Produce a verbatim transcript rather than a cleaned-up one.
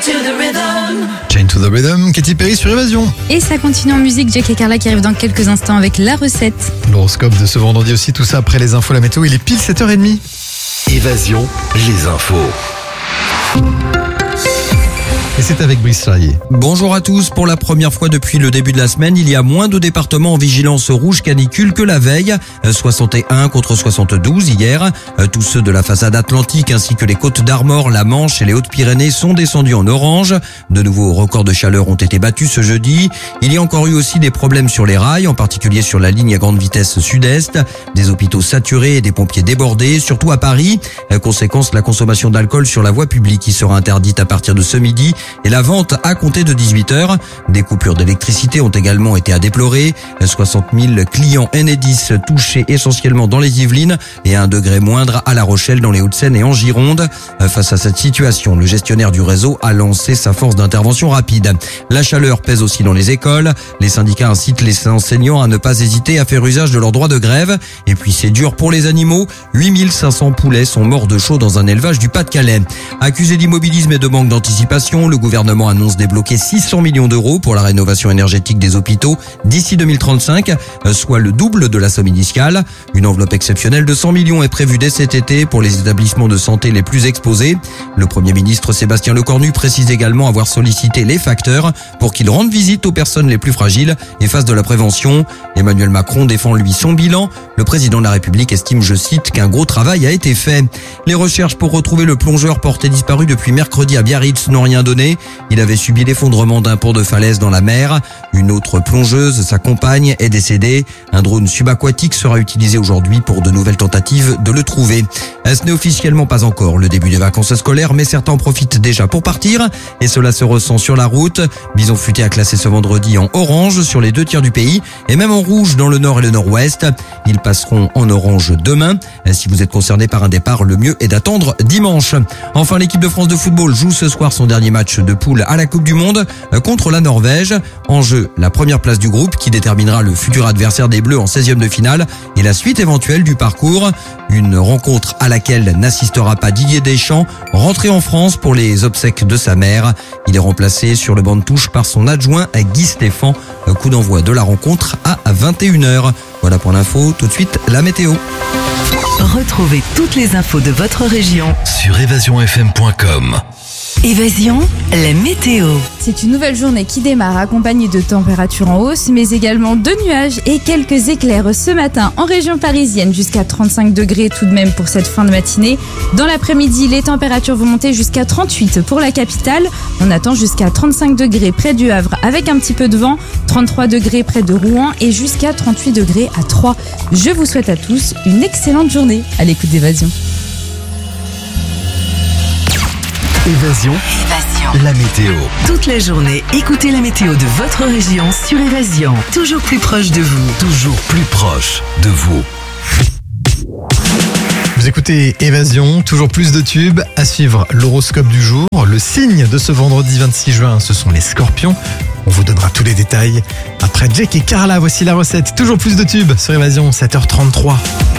Chain to the Rhythm, Katy Perry sur Évasion. Et ça continue en musique, Jack et Carla qui arrivent dans quelques instants avec la recette. L'horoscope de ce vendredi aussi, tout ça après les infos, la météo, il est pile sept heures trente. Évasion, les infos. Et c'est avec Brice Charrier. Bonjour à tous. Pour la première fois depuis le début de la semaine, il y a moins de départements en vigilance rouge canicule que la veille. soixante et un contre soixante-douze hier. Tous ceux de la façade atlantique ainsi que les côtes d'Armor, la Manche et les Hautes-Pyrénées sont descendus en orange. De nouveaux records de chaleur ont été battus ce jeudi. Il y a encore eu aussi des problèmes sur les rails, en particulier sur la ligne à grande vitesse sud-est. Des hôpitaux saturés et des pompiers débordés, surtout à Paris. Conséquence, la consommation d'alcool sur la voie publique qui sera interdite à partir de ce midi. Et la vente à compter de dix-huit heures. Des coupures d'électricité ont également été à déplorer. soixante mille clients Enedis touchés essentiellement dans les Yvelines et à un degré moindre à La Rochelle, dans les Hauts-de-Seine et en Gironde. Face à cette situation, le gestionnaire du réseau a lancé sa force d'intervention rapide. La chaleur pèse aussi dans les écoles. Les syndicats incitent les enseignants à ne pas hésiter à faire usage de leur droit de grève. Et puis c'est dur pour les animaux. huit mille cinq cents poulets sont morts de chaud dans un élevage du Pas-de-Calais. Accusé d'immobilisme et de manque d'anticipation, le gouvernement annonce débloquer six cents millions d'euros pour la rénovation énergétique des hôpitaux d'ici deux mille trente-cinq, soit le double de la somme initiale. Une enveloppe exceptionnelle de cent millions est prévue dès cet été pour les établissements de santé les plus exposés. Le Premier ministre Sébastien Lecornu précise également avoir sollicité les facteurs pour qu'ils rendent visite aux personnes les plus fragiles et fassent de la prévention. Emmanuel Macron défend lui son bilan. Le président de la République estime, je cite, qu'un gros travail a été fait. Les recherches pour retrouver le plongeur porté disparu depuis mercredi à Biarritz n'ont rien donné. Il avait subi l'effondrement d'un pont de falaise dans la mer. Une autre plongeuse, sa compagne, est décédée. Un drone subaquatique sera utilisé aujourd'hui pour de nouvelles tentatives de le trouver. Ce n'est officiellement pas encore le début des vacances scolaires, mais certains en profitent déjà pour partir. Et cela se ressent sur la route. Bison Futé a classé ce vendredi en orange sur les deux tiers du pays et même en rouge dans le nord et le nord-ouest. Ils passeront en orange demain. Si vous êtes concerné par un départ, le mieux est d'attendre dimanche. Enfin, l'équipe de France de football joue ce soir son dernier match de poule à la Coupe du Monde contre la Norvège. En jeu, la première place du groupe qui déterminera le futur adversaire des Bleus en seizième de finale et la suite éventuelle du parcours. Une rencontre à laquelle n'assistera pas Didier Deschamps, rentré en France pour les obsèques de sa mère. Il est remplacé sur le banc de touche par son adjoint Guy Stéphane. Coup d'envoi de la rencontre à vingt et une heures. Voilà pour l'info, tout de suite la météo. Retrouvez toutes les infos de votre région Sur évasion f m point com. Évasion, la météo. C'est une nouvelle journée qui démarre accompagnée de températures en hausse, mais également de nuages et quelques éclairs ce matin en région parisienne, jusqu'à trente-cinq degrés tout de même pour cette fin de matinée. Dans l'après-midi, les températures vont monter jusqu'à trente-huit pour la capitale. On attend jusqu'à trente-cinq degrés près du Havre avec un petit peu de vent, trente-trois degrés près de Rouen et jusqu'à trente-huit degrés à Troyes. Je vous souhaite à tous une excellente journée à l'écoute d'Évasion. Évasion, Évasion, la météo. toute la journée, écoutez la météo de votre région sur Évasion. Toujours plus proche de vous. Toujours plus proche de vous. Vous écoutez Évasion, toujours plus de tubes. À suivre l'horoscope du jour. Le signe de ce vendredi vingt-six juin, ce sont les scorpions. On vous donnera tous les détails. Après Jack et Carla, voici la recette. Toujours plus de tubes sur Évasion, sept heures trente-trois.